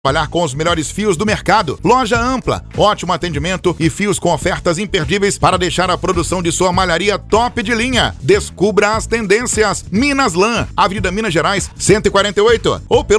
Trabalhar com os melhores fios do mercado. Loja ampla, ótimo atendimento e fios com ofertas imperdíveis para deixar a produção de sua malharia top de linha. Descubra as tendências. Minas Lã, Avenida Minas Gerais, 148, ou pelo